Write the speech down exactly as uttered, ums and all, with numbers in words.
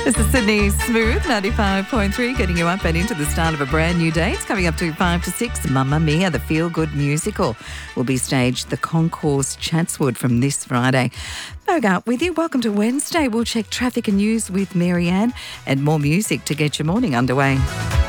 This is Sydney Smooth, ninety-five point three, getting you up and into the start of a brand new day. It's coming up to five to six. Mamma Mia, the feel-good musical, will be staged the Concourse Chatswood from this Friday. Bogart with you. Welcome to Wednesday. We'll check traffic and news with Marianne and more music to get your morning underway.